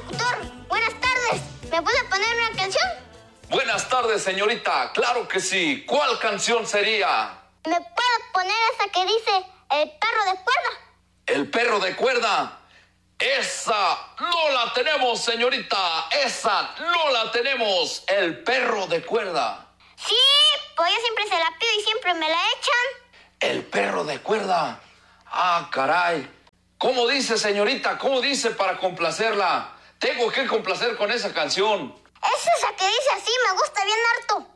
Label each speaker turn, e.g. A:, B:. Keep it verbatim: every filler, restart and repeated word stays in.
A: locutor. Buenas tardes. ¿Me puede poner una canción?
B: Buenas tardes, señorita. Claro que sí. ¿Cuál canción sería?
A: ¿Me puede poner esa que dice El perro de cuerda?
B: ¿El perro de cuerda? Esa no la tenemos, señorita. Esa no la tenemos. El perro de cuerda.
A: Sí, pues yo siempre se la pido y siempre me la echan.
B: El perro de cuerda. Ah, caray. ¿Cómo dice, señorita? ¿Cómo dice para complacerla? Tengo que complacer con esa canción.
A: Es esa que dice así, me gusta bien harto.